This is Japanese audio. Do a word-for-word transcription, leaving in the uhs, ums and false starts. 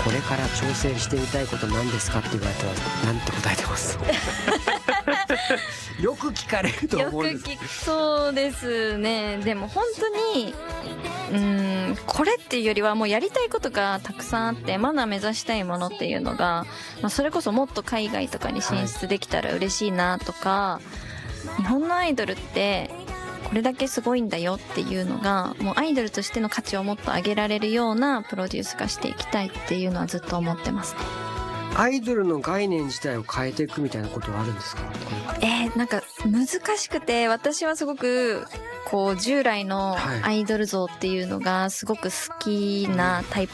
これから挑戦してみたいことなんですかって言われたらなんて答えてますよく聞かれると思うんですよく聞くそうですね。でも本当にうーんこれっていうよりはもうやりたいことがたくさんあって、まだ目指したいものっていうのが、まあ、それこそもっと海外とかに進出できたら嬉しいなとか、日本のアイドルってこれだけすごいんだよっていうのが、もうアイドルとしての価値をもっと上げられるようなプロデュース化していきたいっていうのはずっと思ってますね。 アイドルの概念自体を変えていくみたいなことはあるんですか？ えー、なんか難しくて、私はすごくこう従来のアイドル像っていうのがすごく好きなタイプ